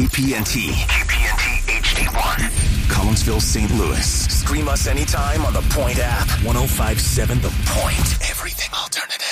GPNT HD1. Collinsville, St. Louis. Stream us anytime on the Point app. 105.7 The Point. Everything alternative.